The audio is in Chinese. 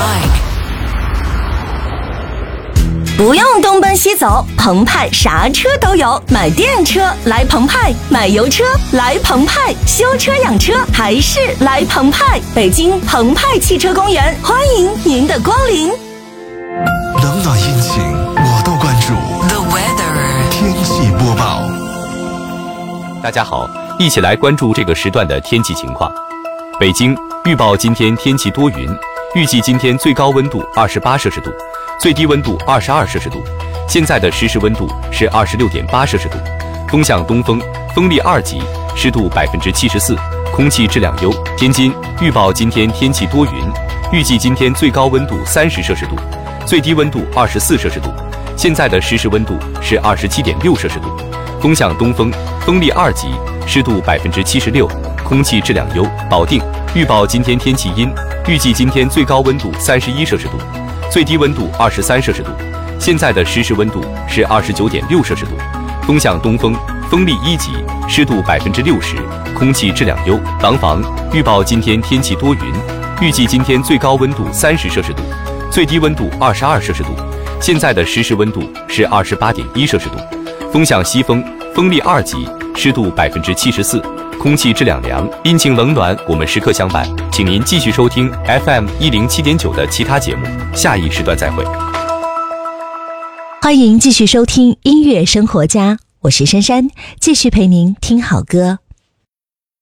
不用东奔西走，澎湃啥车都有，买电车来澎湃，买油车来澎湃，修车养车还是来澎湃。北京澎湃汽车公园，欢迎您的光临。 冷暖阴晴我都关注。 The weather 天气播报。 大家好，一起来关注这个时段的天气情况。北京预报今天天气多云，预计今天最高温度28摄氏度，最低温度22摄氏度。现在的实时温度是26.8摄氏度，风向东风，风力2级，湿度74%，空气质量优。天津预报今天天气多云，预计今天最高温度30摄氏度，最低温度24摄氏度。现在的实时温度是27.6摄氏度，风向东风，风力2级，湿度76%，空气质量优。保定预报今天天气阴，预计今天最高温度31摄氏度，最低温度23摄氏度。现在的实时温度是29.6摄氏度，风向东风，风力1级，湿度60%，空气质量优。廊坊预报今天天气多云，预计今天最高温度30摄氏度，最低温度22摄氏度。现在的实时温度是28.1摄氏度，风向西风，风力2级，湿度74%，空气质量良。阴晴冷暖，我们时刻相伴，请您继续收听 FM 107.9的其他节目，下一时段再会。 欢迎继续收听音乐生活家，我是珊珊，继续陪您听好歌。